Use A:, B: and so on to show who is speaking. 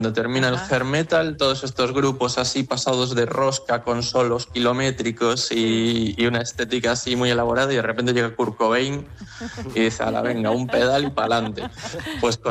A: Cuando termina el hair metal, todos estos grupos así pasados de rosca con solos kilométricos y una estética así muy elaborada, y de repente llega Kurt Cobain y dice, ala, venga, un pedal y pa'lante. Pues con